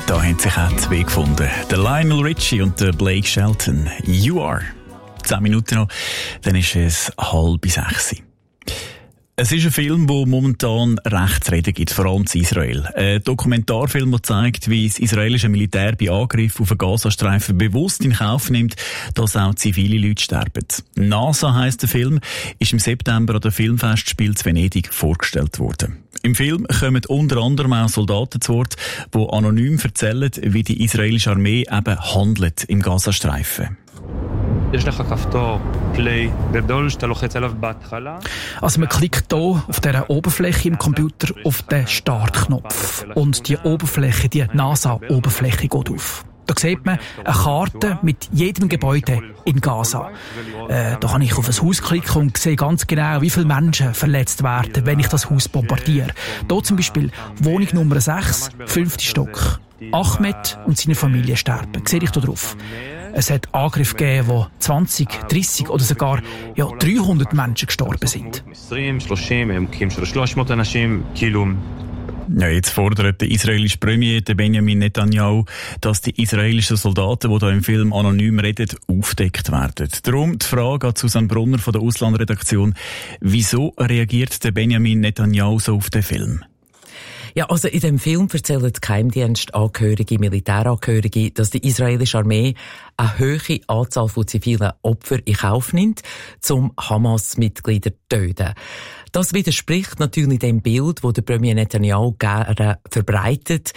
Da haben sich auch zwei gefunden. Der Lionel Richie und der Blake Shelton. You Are. 10 Minuten noch, dann ist es 5:30. Es ist ein Film, der momentan Rechtsreden gibt, vor allem in Israel. Ein Dokumentarfilm, der zeigt, wie das israelische Militär bei Angriffen auf den Gazastreifen bewusst in Kauf nimmt, dass auch zivile Leute sterben. NASA heisst der Film, ist im September an der Filmfestspiel zu Venedig vorgestellt worden. Im Film kommen unter anderem auch Soldaten zu Wort, die anonym erzählen, wie die israelische Armee eben handelt im Gazastreifen. Also man klickt hier auf dieser Oberfläche im Computer auf den Startknopf und die Oberfläche, die NASA-Oberfläche geht auf. Da sieht man eine Karte mit jedem Gebäude in Gaza. Da kann ich auf ein Haus klicken und sehe ganz genau, wie viele Menschen verletzt werden, wenn ich das Haus bombardiere. Hier zum Beispiel Wohnung Nummer 6, 5. Stock. Ahmed und seine Familie sterben. Sehe ich da drauf. Es hat Angriffe gegeben, wo 20, 30 oder sogar 300 Menschen gestorben sind. Ja, jetzt fordert der israelische Premier, der Benjamin Netanyahu, dass die israelischen Soldaten, die hier im Film anonym reden, aufgedeckt werden. Darum die Frage an Susanne Brunner von der Auslandredaktion: Wieso reagiert der Benjamin Netanyahu so auf den Film? Ja, also in dem Film erzählen Geheimdienstangehörige, Militärangehörige, dass die israelische Armee eine hohe Anzahl von zivilen Opfern in Kauf nimmt, um Hamas-Mitglieder zu töten. Das widerspricht natürlich dem Bild, das der Premier Netanyahu gerne verbreitet.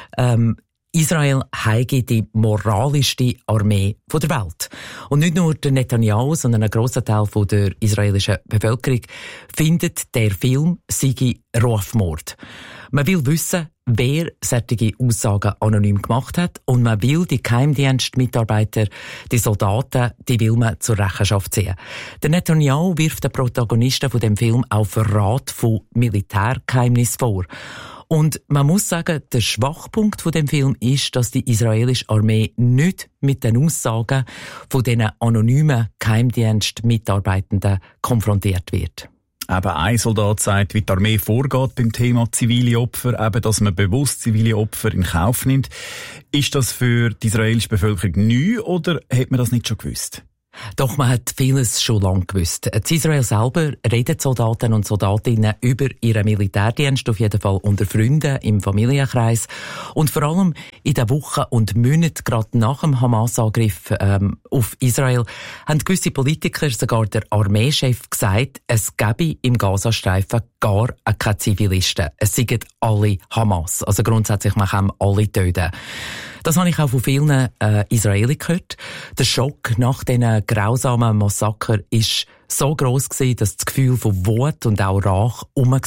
Israel habe die moralischste Armee der Welt. Und nicht nur der Netanyahu, sondern ein grosser Teil der israelischen Bevölkerung findet, der Film sei Rufmord. Man will wissen, wer solche Aussagen anonym gemacht hat, und man will die Geheimdienstmitarbeiter, die Soldaten, die will man zur Rechenschaft ziehen. Der Netanyahu wirft den Protagonisten von dem Film auch Verrat von Militärgeheimnissen vor. Und man muss sagen, der Schwachpunkt von dem Film ist, dass die israelische Armee nicht mit den Aussagen von diesen anonymen Geheimdienstmitarbeitenden konfrontiert wird. Eben ein Soldat sagt, wie die Armee vorgeht beim Thema zivile Opfer, eben, dass man bewusst zivile Opfer in Kauf nimmt. Ist das für die israelische Bevölkerung neu oder hat man das nicht schon gewusst? Doch, man hat vieles schon lange gewusst. In Israel selber reden Soldaten und Soldatinnen über ihren Militärdienst, auf jeden Fall unter Freunden, im Familienkreis. Und vor allem in den Wochen und Monaten, gerade nach dem Hamas-Angriff auf Israel, haben gewisse Politiker, sogar der Armeechef, gesagt, es gäbe im Gazastreifen gar keine Zivilisten. Es seien alle Hamas. Also grundsätzlich, man kann alle töten. Das habe ich auch von vielen Israelis gehört. Der Schock nach diesen grausamen Massaker ist so gross gewesen, dass das Gefühl von Wut und auch Rache war.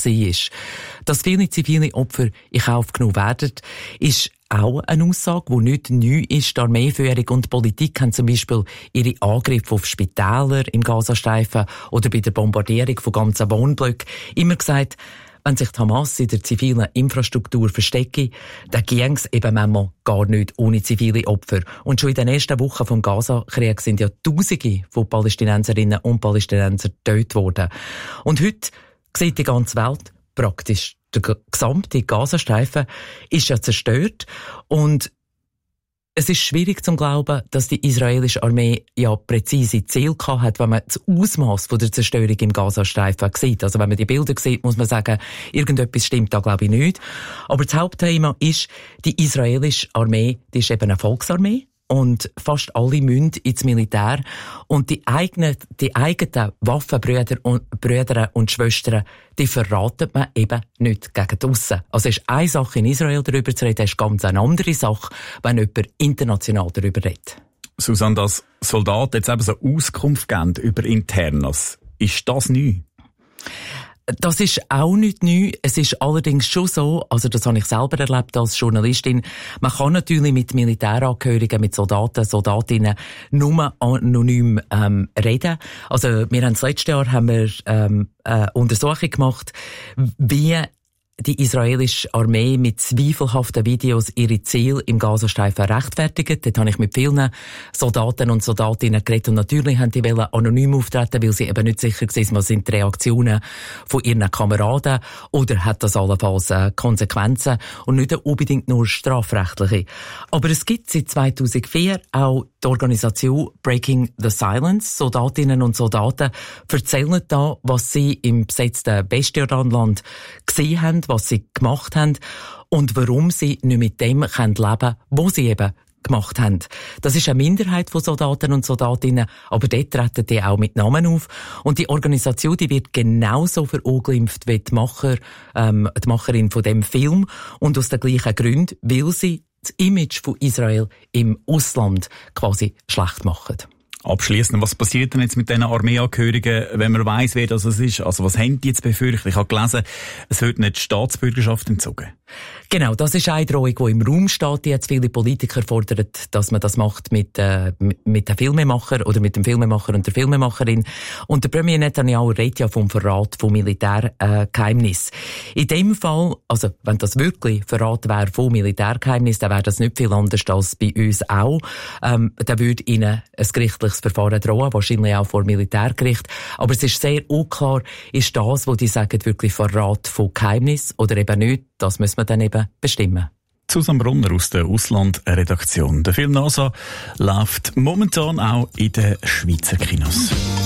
Dass viele zivile Opfer in Kauf genommen werden, ist auch eine Aussage, die nicht neu ist. Die Armeeführung und die Politik haben zum Beispiel ihre Angriffe auf Spitäler im Gazastreifen oder bei der Bombardierung von ganzen Wohnblöcken immer gesagt, wenn sich die Hamas in der zivilen Infrastruktur verstecke, dann ginge es eben manchmal gar nicht ohne zivile Opfer. Und schon in den ersten Wochen vom Gaza-Krieg sind ja Tausende von Palästinenserinnen und Palästinensern getötet worden. Und heute sieht die ganze Welt praktisch, der gesamte Gazastreifen ist ja zerstört, und es ist schwierig zu glauben, dass die israelische Armee ja präzise Ziele gehabt hat, wenn man das Ausmaß von der Zerstörung im Gazastreifen sieht. Also wenn man die Bilder sieht, muss man sagen, irgendetwas stimmt da, glaube ich, nicht. Aber das Hauptthema ist, die israelische Armee, die ist eben eine Volksarmee. Und fast alle müssen ins Militär. Und die eigenen Waffenbrüder und Schwestern, die verratet man eben nicht gegen draussen. Also es ist eine Sache, in Israel darüber zu reden, es ist ganz eine andere Sache, wenn jemand international darüber redet. Susanne, dass Soldaten jetzt eben so Auskunft geben über Internas, ist das neu? Das ist auch nicht neu. Es ist allerdings schon so, also das habe ich selber erlebt als Journalistin, man kann natürlich mit Militärangehörigen, mit Soldaten, Soldatinnen nur anonym reden. Also wir haben das letzte Jahr eine Untersuchung gemacht, wie die israelische Armee mit zweifelhaften Videos ihre Ziele im Gazastreifen rechtfertigt. Dort habe ich mit vielen Soldaten und Soldatinnen geredet und natürlich haben die anonym auftreten, weil sie eben nicht sicher waren, was sind die Reaktionen von ihren Kameraden oder hat das allenfalls Konsequenzen und nicht unbedingt nur strafrechtliche. Aber es gibt seit 2004 auch die Organisation Breaking the Silence. Soldatinnen und Soldaten erzählen da, was sie im besetzten Westjordanland gesehen haben, was sie gemacht haben und warum sie nicht mit dem leben können, was sie eben gemacht haben. Das ist eine Minderheit von Soldaten und Soldatinnen, aber dort treten die auch mit Namen auf. Und die Organisation, die wird genauso verunglimpft wie die Macherin von dem Film und aus den gleichen Gründen, weil sie das Image von Israel im Ausland quasi schlecht machen. Abschliessend, was passiert denn jetzt mit diesen Armeeangehörigen, wenn man weiss, wer das ist? Also was haben die jetzt befürchtet? Ich habe gelesen, es wird nicht die Staatsbürgerschaft entzogen. Genau, das ist eine Drohung, die im Raum steht. Jetzt viele Politiker fordern, dass man das macht mit dem Filmemacher oder mit dem Filmemacher und der Filmemacherin. Und der Premier Netanyahu redet ja vom Verrat von Militärgeheimnissen. In dem Fall, also wenn das wirklich Verrat wäre von Militärgeheimnissen, dann wäre das nicht viel anders als bei uns auch. Dann würde ihnen ein gerichtliches Verfahren drohen, wahrscheinlich auch vor Militärgericht. Aber es ist sehr unklar, ist das, wo die sagen, wirklich Verrat von Geheimnissen oder eben nicht. Das müssen wir dann eben bestimmen. Susanne Brunner aus der Auslandredaktion. Der Film «NASA» läuft momentan auch in den Schweizer Kinos.